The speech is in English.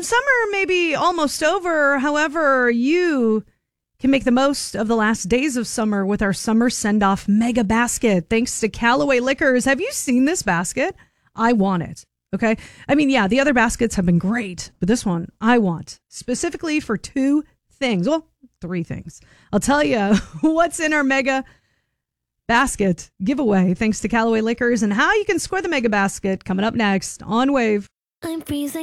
summer may be almost over. However, you can make the most of the last days of summer with our summer send-off mega basket. Thanks to Callaway Liquors. Have you seen this basket? I want it. Okay. I mean, yeah, the other baskets have been great, but this one I want specifically for two things. Well, three things. I'll tell you what's in our mega basket giveaway thanks to Callaway Liquors and how you can score the mega basket coming up next on Wave. I'm freezing.